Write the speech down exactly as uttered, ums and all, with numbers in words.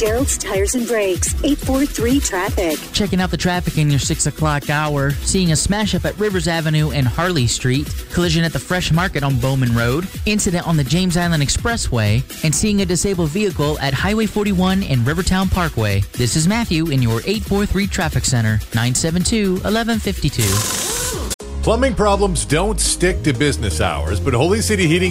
Gerald's Tires and Brakes, eight four three traffic. Checking out the traffic in your six o'clock hour. Seeing a smash up at Rivers Avenue and Harley Street. Collision at the Fresh Market on Bowman Road. Incident on the James Island Expressway. And seeing a disabled vehicle at Highway forty-one and Rivertown Parkway. This is Matthew in your eight four three Traffic Center, nine seven two, one one five two. Plumbing problems don't stick to business hours, but Holy City Heating